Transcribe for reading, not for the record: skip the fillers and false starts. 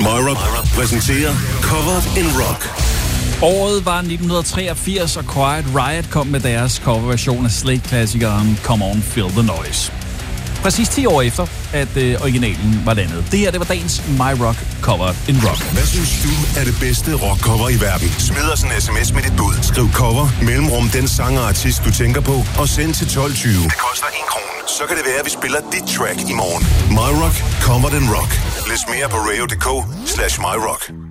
MyRock præsenterer Covered in Rock. Året var 1983, og Quiet Riot kom med deres coverversion af Slade-klassikeren Come On Feel the Noise. Præcis 10 år efter, at originalen var landet. Det her, det var dagens MyRock Covered in Rock. Hvad synes du er det bedste rockcover i verden? Smid os en sms med dit bud. Skriv cover, mellemrum den sang og artist, du tænker på, og send til 12.20. Det koster 1 krone. Så kan det være, at vi spiller dit track i morgen. MyRock Covered in Rock. Læs mere på radio.dk/MyRock.